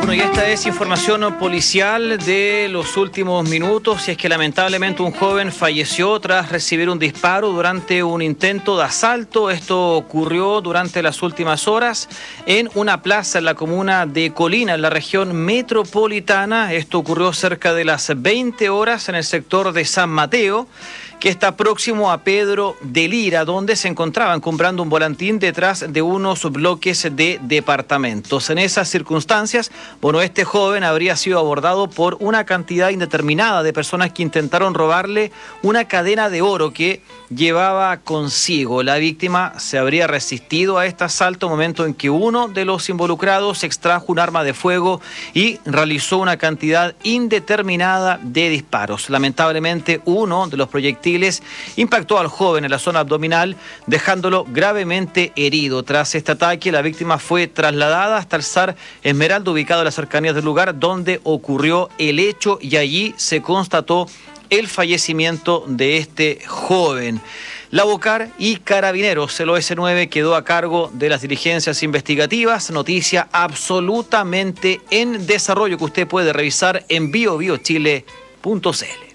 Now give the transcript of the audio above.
Bueno, y esta es información policial de los últimos minutos. Y es que lamentablemente un joven falleció tras recibir un disparo durante un intento de asalto. Esto ocurrió durante las últimas horas en una plaza en la comuna de Colina, en la región metropolitana. Esto ocurrió cerca de las 20 horas en el sector de San Mateo, que está próximo a Pedro de Lira, donde se encontraban comprando un volantín detrás de unos bloques de departamentos. En esas circunstancias, bueno, este joven habría sido abordado por una cantidad indeterminada de personas que intentaron robarle una cadena de oro que llevaba consigo. La víctima se habría resistido a este asalto, momento en que uno de los involucrados extrajo un arma de fuego y realizó una cantidad indeterminada de disparos. Lamentablemente, uno de los proyectiles impactó al joven en la zona abdominal, dejándolo gravemente herido. Tras este ataque, la víctima fue trasladada hasta el SAR Esmeralda, ubicado en las cercanías del lugar donde ocurrió el hecho, y allí se constató el fallecimiento de este joven. La BOCAR y Carabineros, el OS9, quedó a cargo de las diligencias investigativas. Noticia absolutamente en desarrollo que usted puede revisar en biobiochile.cl.